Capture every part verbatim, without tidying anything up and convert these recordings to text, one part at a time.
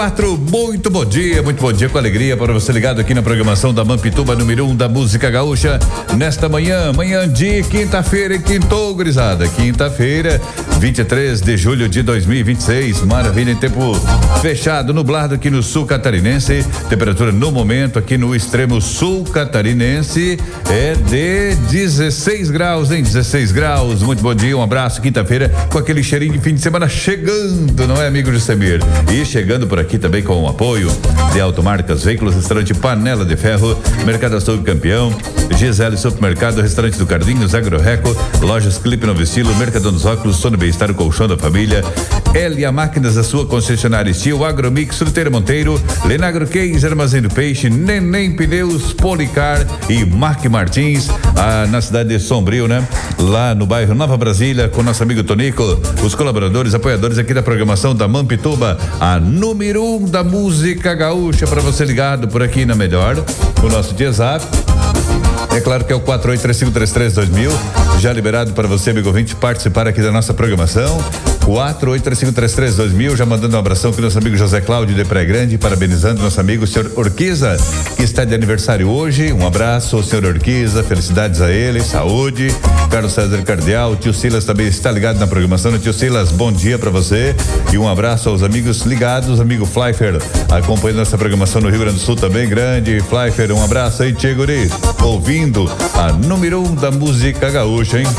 Quatro, muito bom dia, muito bom dia com alegria para você ligado aqui na programação da Mampituba, número um da música gaúcha, nesta manhã, manhã de quinta-feira, quintou, gurizada, quinta-feira, vinte e três de julho de dois mil e vinte e seis, maravilha, em tempo fechado, nublado aqui no sul catarinense, temperatura no momento aqui no extremo sul catarinense é de dezesseis graus, hein, dezesseis graus, muito bom dia, um abraço, quinta-feira, com aquele cheirinho de fim de semana chegando, não é, amigo Jusemir? E chegando por aqui Aqui também com o apoio de Automarcas Veículos, Restaurante Panela de Ferro, Mercado Açougue Campeão, Gisele Supermercado, Restaurante do Cardinhos, Agroreco, Lojas Clipe Novo Estilo, Mercadão dos Óculos, Sono Bem-Estar, o Colchão da Família, Elia Máquinas, a sua concessionária Estil, Agromix, Fruteira Monteiro, Lenagro Case, Armazém do Peixe, Neném Pneus, Policar e Mark Martins, ah, na cidade de Sombrio, né? Lá no bairro Nova Brasília, com nosso amigo Tonico, os colaboradores, apoiadores aqui da programação da Mampituba, a número um da música gaúcha, para você ligado por aqui na melhor, o nosso WhatsApp. É claro que é o quatro oito três cinco três três dois mil, já liberado para você, amigo ouvinte, participar aqui da nossa programação. quatro oito três cinco três três dois mil, já mandando um abração para o nosso amigo José Cláudio de Praia Grande, parabenizando nosso amigo o senhor Orquiza, que está de aniversário hoje. Um abraço, senhor Orquiza, felicidades a ele, saúde. Carlos César Cardeal, tio Silas também está ligado na programação. Tio Silas, bom dia para você e um abraço aos amigos ligados, amigo Flyfer, acompanhando nossa programação no Rio Grande do Sul também, grande Flyfer, um abraço aí, tio Guri, ouvindo a número um da música gaúcha, hein?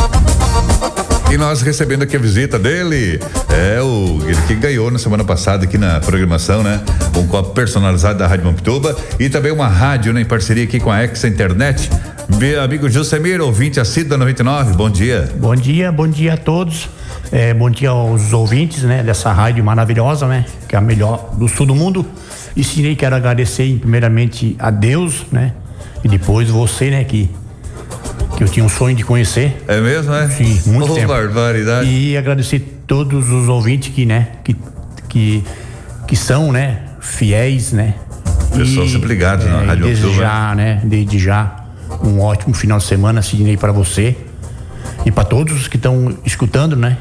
E nós recebendo aqui a visita dele, é o ele que ganhou na semana passada aqui na programação, né? Um copo personalizado da Rádio Mampituba e também uma rádio, né, em parceria aqui com a Exa Internet. Meu amigo Jusemir, ouvinte assíduo da noventa e nove, bom dia. Bom dia, bom dia a todos. É, bom dia aos ouvintes, né, dessa rádio maravilhosa, né, que é a melhor do sul do mundo. E sim, quero agradecer primeiramente a Deus, né, e depois você, né, que que eu tinha um sonho de conhecer. É mesmo, é? Sim, muito oh, tempo. Barbaridade. E agradecer todos os ouvintes que, né, que que que são, né, fiéis, né. Pessoal sempre ligados na Rádio Mampituba. Desde já, né, desde já um ótimo final de semana, Sidney, para você e para todos os que estão escutando, né?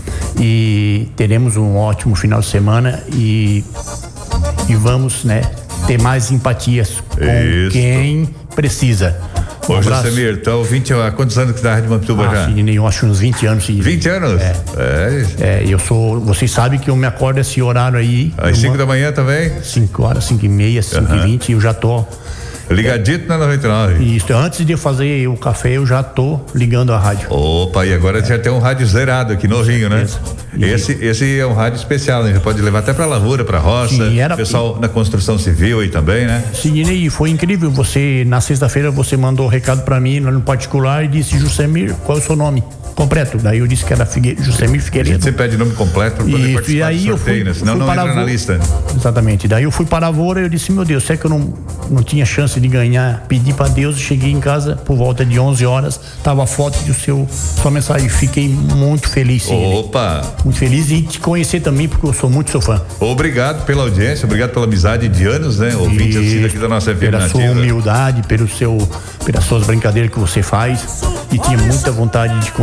E teremos um ótimo final de semana e e vamos, né, ter mais empatias com Isso. quem precisa. Um Ô, Jusemir, tá ouvinte há quantos anos que tá na Rádio Mampituba ah, já? Sidney, eu acho uns vinte anos, Sidney. vinte anos? É. É. é eu sou, vocês sabem que eu me acordo esse horário aí. Às cinco da manhã também? cinco horas, cinco e meia, cinco e vinte, eu já tô ligadito na noventa e nove. Isso, antes de eu fazer o café, eu já tô ligando a rádio. Opa, e agora já tem um rádio zerado aqui, novinho, né? Esse, esse é um rádio especial, né? Você pode levar até pra lavoura, pra roça. Sim, era... pessoal na construção civil aí também, né? Sim, e foi incrível. Você, na sexta-feira, você mandou um recado pra mim no particular e disse: Jusemir, qual é o seu nome completo? Daí eu disse que era Figue... Jusemir Figueiredo. Você pede nome completo pra poder Isso, participar e aí do sorteio, eu fui, né? Senão não entra na lista. Exatamente. Daí eu fui para a lavoura e eu disse: meu Deus, será que eu não, não tinha chance de ganhar? Pedi pra Deus, cheguei em casa por volta de onze horas, tava a foto do seu, sua mensagem. Fiquei muito feliz, sim. Opa! Muito feliz e te conhecer também, porque eu sou muito seu fã. Obrigado pela audiência, obrigado pela amizade de anos, né? Ouvinte assim aqui da nossa F M Pela sua humildade, pelo seu, pelas suas brincadeiras que você faz, e tinha muita vontade de conhecer.